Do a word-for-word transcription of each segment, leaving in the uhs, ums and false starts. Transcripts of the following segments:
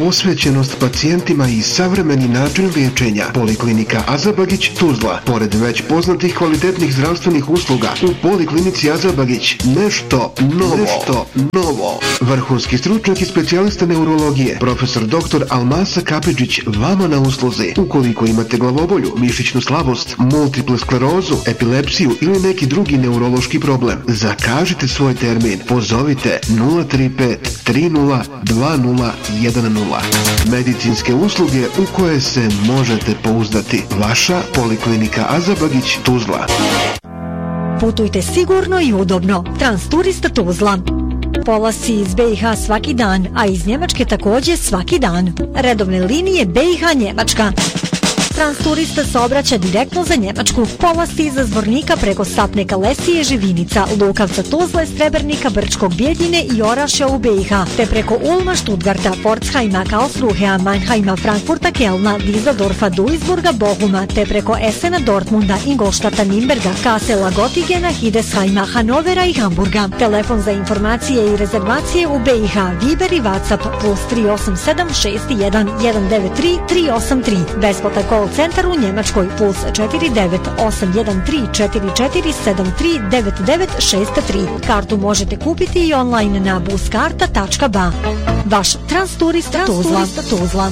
posvećenost pacijentima i savremeni način liječenja. Poliklinika Azabagić Tuzla. Pored već poznatih kvalitetnih zdravstvenih usluga, u Poliklinici Azabagić nešto novo. Nešto novo. Vrhunski stručnjak i specijalista neurologije, profesor doktor Almasa Kapidžić, vama na usluzi. Ukoliko imate glavobolju, mišićnu slabost, multiplu sklerozu, epilepsiju ili neki drugi neurološki problem, zakažite svoj termin. Pozovite nula tri pet tri nula dva nula jedan nula. Medicinske usluge u koje se možete pouzdati. Vaša Poliklinika Azabagić Tuzla. Putujte sigurno i udobno. Transturista Tuzla. Polasi iz B i H svaki dan, a iz Njemačke također svaki dan. Redovne linije B i H Njemačka. Transturista se obraća direktno za Njemačku. Polasti iza Zvornika preko Sapneka, Lesije, Živinica, Lukavca, Tuzle, Srebrnika, Brčkog, Bijeljine i Orašja u B i H, te preko Ulma, Stuttgarta, Pforzheima, Karlsruhea, Mannheima, Frankfurta, Kelna, Düsseldorfa, Duisburga, Bochuma, te preko Essena, Dortmunda, Ingolstadta, Nimberga, Kassela, Gottingena, Hildesheima, Hanovera i Hamburga. Telefon za informacije i rezervacije u B i H, Viber i WhatsApp plus tri osam sedam šest jedan jedan devet tri tri osam tri. Besplatan call centar u Njemačkoj plus četiri devet osam jedan tri četiri četiri sedam tri devet devet šest tri. Kartu možete kupiti i online na buskarta tačka ba. Vaš Transturista Tuzla. Tuzla.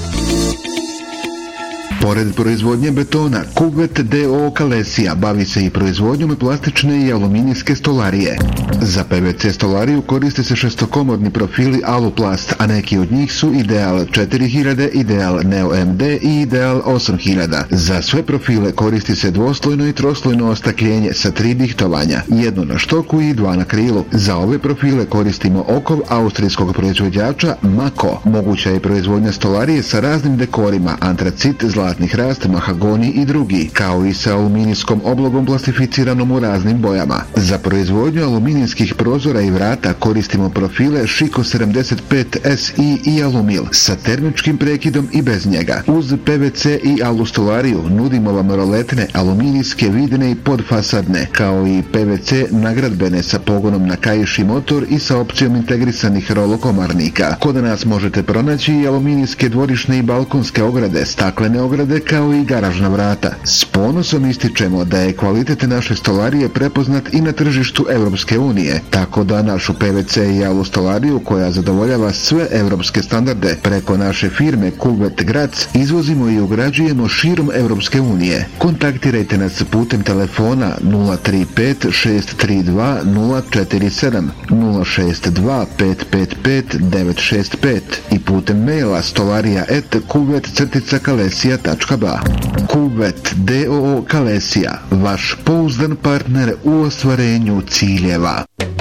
Pored proizvodnje betona, Kuvvet D O O Kalesija bavi se i proizvodnjom plastične i aluminijske stolarije. Za P V C stolariju koriste se šestokomodni profili Aluplast, a neki od njih su Ideal četiri hiljade, Ideal Neo M D i Ideal osam hiljada. Za sve profile koristi se dvoslojno i troslojno ostakljenje sa tri dihtovanja, jedno na štoku i dva na krilu. Za ove profile koristimo okov austrijskog proizvođača Mako. Moguća je proizvodnja stolarije sa raznim dekorima, antracit, zlatni hrast, mahagoni i drugi, kao i sa aluminijskom oblogom plastificiranom u raznim bojama. Za proizvodnju aluminijskih prozora i vrata koristimo profile Šiko sedamdeset pet S I i Alumil sa termičkim prekidom i bez njega. Uz P V C i alustolariju nudimo vam roletne, aluminijske, vidne i podfasadne, kao i P V C nagradbene sa pogonom na kaiši motor i sa opcijom integrisanih rolokomarnika. Kod nas možete pronaći i aluminijske dvorišne i balkonske ograde, staklene ograde, kao i garažna vrata. S ponosom ističemo da je kvalitet naše stolarije prepoznat i na tržištu Europske unije, tako da našu P V C i alu stolariju, koja zadovoljava sve europske standarde, preko naše firme Kuvvet Graz izvozimo i ugrađujemo širom Europske unije. Kontaktirajte nas putem telefona nula tri pet šest tri dva nula četiri sedam, nula šest dva pet pet pet devet šest pet i putem maila stolarija et kuvvet kalesija tačka ba. Kuvvet D O O Kalesija, vaš pouzdan partner u ostvarenju ciljeva.